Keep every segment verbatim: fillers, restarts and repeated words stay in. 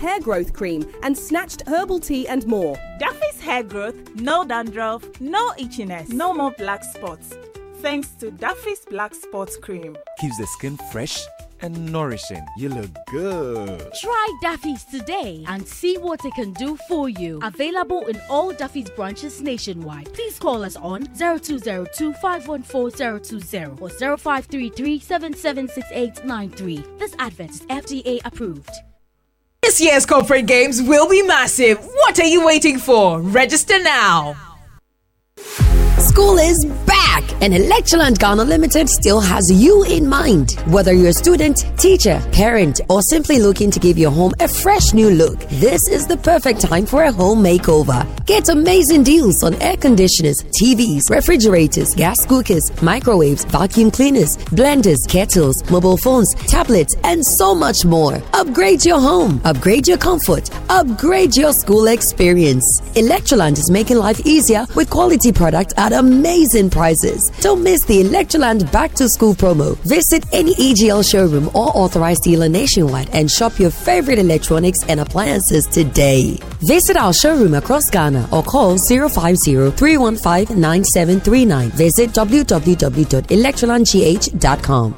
hair growth cream and snatched herbal tea and more. Duffy's hair growth, no dandruff, no itchiness, no more black spots. Thanks to Duffy's Black Spots Cream. Keeps the skin fresh and nourishing. You look good. Try Duffy's today and see what it can do for you. Available in all Duffy's branches nationwide. Please call us on zero two zero two, five one four, zero two zero or zero five three three, seven seven six eight nine three. This advert is F D A approved. This year's corporate games will be massive. What are you waiting for? Register now. School is back, and Electroland Ghana Limited still has you in mind. Whether you're a student, teacher, parent, or simply looking to give your home a fresh new look, this is the perfect time for a home makeover. Get amazing deals on air conditioners, T Vs, refrigerators, gas cookers, microwaves, vacuum cleaners, blenders, kettles, mobile phones, tablets, and so much more. Upgrade your home, upgrade your comfort, upgrade your school experience. Electroland is making life easier with quality products at amazing prices. Don't miss the Electroland Back to School promo. Visit any E G L showroom or authorized dealer nationwide and shop your favorite electronics and appliances today. Visit our showroom across Ghana or call zero five zero, three one five, nine seven three nine. Visit w w w dot electroland g h dot com.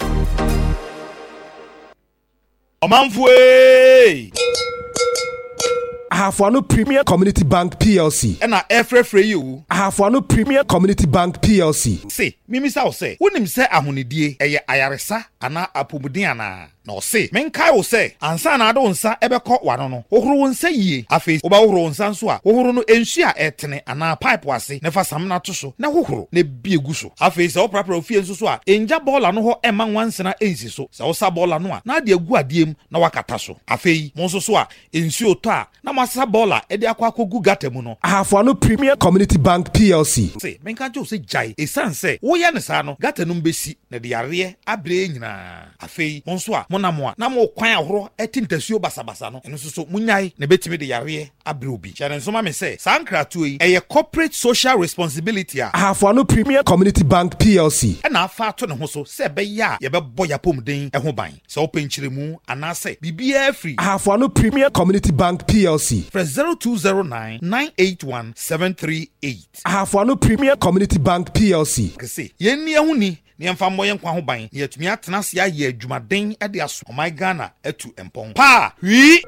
Omanfwe Ahafwano Premier Community Bank P L C. And I efrefre you. Ahafwano Premier Community Bank P L C. Say, mimi sa o say, unim se ahonidie eye ayaresa ana apomuden ana. No say, menkai o say, ansa na ado nsa ebekọ wano no. Ohoro nsa yie. Afi, oba ohoro nsa nso a, ohoro no ensu a etene ana pipe wase, nefa sam na to so, na ohoro ne biegu so. Afi se oprapra ofie nso so a, enja bola no ho ema nwansena ensi so. Se osa bola no a, na de agu adiem na wakata so. Afi, mo nso so a, ensu oto a, na masa bola ede akwa akogu gata mu no. Ahafwano Premier Community Bank P L C. Say, menka jo se jai, esan se, wo ye ne sa no, gata no mbesi, na de yare abre nyina. Afi, mo nso a, na mo na mo kwan ahoro etintasuo basabasa no eno so munyai na betimi de yare abre obi chere nso ma me say sankratu yi eye corporate social responsibility a Ahafwano Premier Community Bank P L C na afa ato ne ho so se be ya ye be boya pomden e ho ban se openchire mu anase bibia free Ahafwano Premier Community Bank P L C press zero two zero nine, nine eight one, seven three eight. Ahafwano Premier Community Bank P L C kese yenni ehuni ni emfa moye nkwa ho ban ni atumi atena se aye adwumaden e de aso my Ghana etu empon pa wi.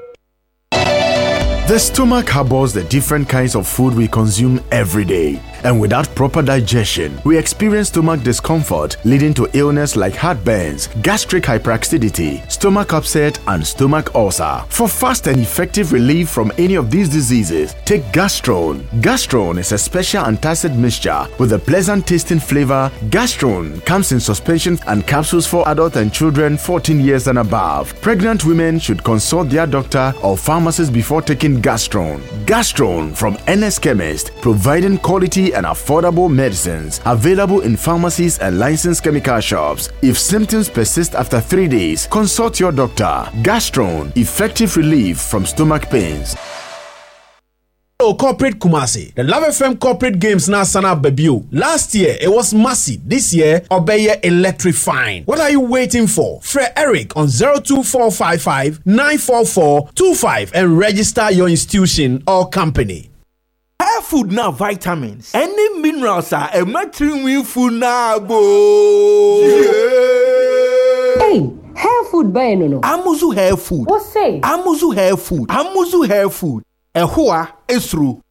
The stomach harbors the different kinds of food we consume every day. And without proper digestion, we experience stomach discomfort leading to illness like heartburns, gastric hyperacidity, stomach upset, and stomach ulcer. For fast and effective relief from any of these diseases, take Gastrone. Gastrone is a special antacid mixture with a pleasant tasting flavor. Gastrone comes in suspension and capsules for adults and children fourteen years and above. Pregnant women should consult their doctor or pharmacist before taking Gastrone. Gastrone from N S Chemist, providing quality and affordable medicines, available in pharmacies and licensed chemical shops. If symptoms persist after three days, consult your doctor. Gastrone, effective relief from stomach pains. Oh, Corporate Kumasi. The Love F M Corporate Games now sana debut. Last year it was massive. This year Obeye electrifying. What are you waiting for? Fred Eric on zero two four five five, nine four four two five and register your institution or company. Hair food now vitamins. Any minerals are a matrimony food now, bo. Hey, hair food by no no. Amuzu hair food. What say? Amuzu hair food. Amuzu hair food. Ehua esru